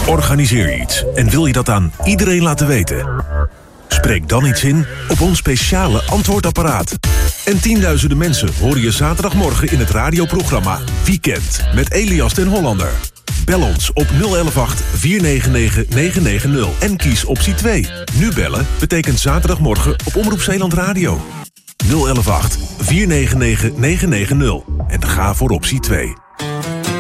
Organiseer je iets en wil je dat aan iedereen laten weten? Spreek dan iets in op ons speciale antwoordapparaat. En tienduizenden mensen horen je zaterdagmorgen in het radioprogramma Weekend met Elias den Hollander. Bel ons op 0118 499 990 en kies optie 2. Nu bellen betekent zaterdagmorgen op Omroep Zeeland Radio. 0118 499 990 en ga voor optie 2.